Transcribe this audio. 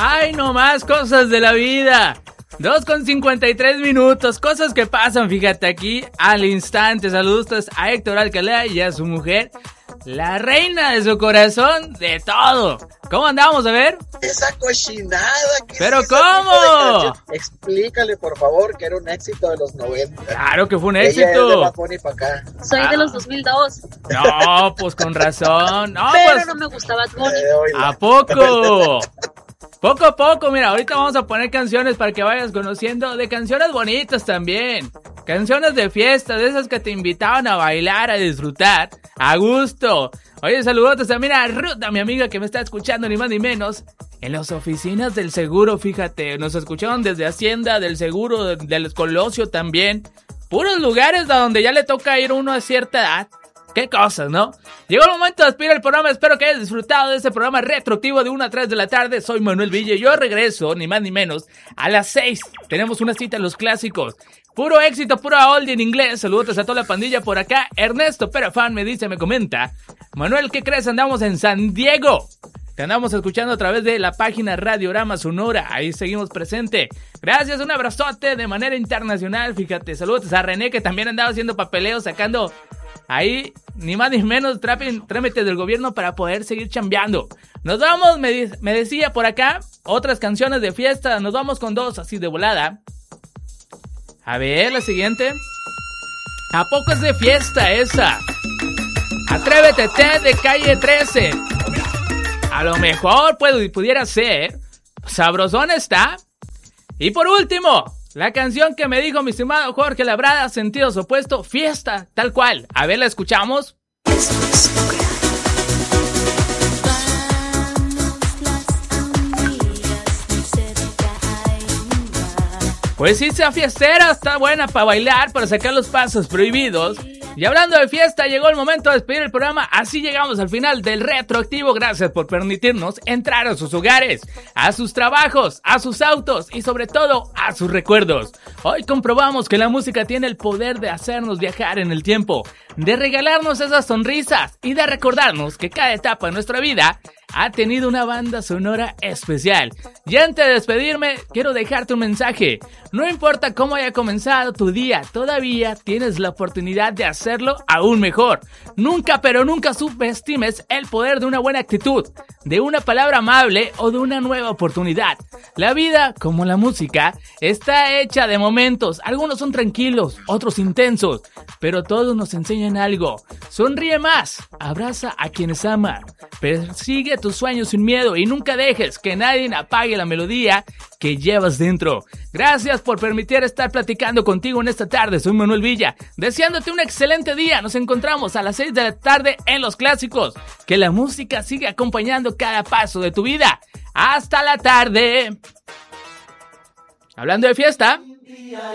Ay, no más cosas de la vida. 2:53, cosas que pasan, fíjate aquí al instante. Saludos a Héctor Alcalá y a su mujer, la reina de su corazón, de todo. ¿Cómo andamos? A ver. Esa cochinada. ¿Pero cómo? Explícale, por favor, que era un éxito de los 90. Claro que fue un éxito. éxito. Ella es de Bad Bunny para acá. Soy de los 2002. No, pues con razón. No, pero pues, no me gustaba Bad Bunny. ¿A poco? Poco a poco, mira, ahorita vamos a poner canciones para que vayas conociendo, de canciones bonitas también, canciones de fiesta, de esas que te invitaban a bailar, a disfrutar, a gusto. Oye, saludos también a Ruth, a mi amiga que me está escuchando ni más ni menos, en las oficinas del seguro, fíjate, nos escucharon desde Hacienda, del seguro, del Colosio también, puros lugares a donde ya le toca ir uno a cierta edad. Qué cosas, ¿no? Llegó el momento de despedir el programa. Espero que hayas disfrutado de este programa retroactivo de 1 a 3 de la tarde. Soy Manuel Villa y yo regreso, ni más ni menos, a las 6. Tenemos una cita en los clásicos. Puro éxito, pura oldie en inglés. Saludos a toda la pandilla por acá. Ernesto Perafán me dice, me comenta: Manuel, ¿qué crees? Andamos en San Diego. Te andamos escuchando a través de la página Radiorama Sonora. Ahí seguimos presente. Gracias, un abrazote de manera internacional. Fíjate, saludos a René, que también andaba haciendo papeleo, sacando ahí ni más ni menos trámites del gobierno para poder seguir chambeando. Nos vamos, me decía por acá, otras canciones de fiesta. Nos vamos con dos así de volada. A ver, la siguiente. ¿A poco es de fiesta esa? Atrévete, Ted, de Calle 13. A lo mejor pudiera ser. Sabrosón está. Y por último, la canción que me dijo mi estimado Jorge Labrada, sentidos opuesto, fiesta, tal cual. A ver, la escuchamos. Pues sí, sea fiestera, está buena para bailar, para sacar los pasos prohibidos. Y hablando de fiesta, llegó el momento de despedir el programa. Así llegamos al final del retroactivo. Gracias por permitirnos entrar a sus hogares, a sus trabajos, a sus autos y sobre todo a sus recuerdos. Hoy comprobamos que la música tiene el poder de hacernos viajar en el tiempo, de regalarnos esas sonrisas y de recordarnos que cada etapa de nuestra vida ha tenido una banda sonora especial. Y antes de despedirme, quiero dejarte un mensaje. No importa cómo haya comenzado tu día, todavía tienes la oportunidad de hacerlo aún mejor. Nunca, pero nunca subestimes el poder de una buena actitud, de una palabra amable o de una nueva oportunidad. La vida, como la música, está hecha de momentos. Algunos son tranquilos, otros intensos, pero todos nos enseñan algo. Sonríe más, abraza a quienes aman, persigue tus sueños sin miedo y nunca dejes que nadie apague la melodía que llevas dentro. Gracias por permitir estar platicando contigo en esta tarde. Soy Manuel Villa, deseándote un excelente día. Nos encontramos a las 6 de la tarde en Los Clásicos. Que la música siga acompañando cada paso de tu vida. ¡Hasta la tarde! Hablando de fiesta...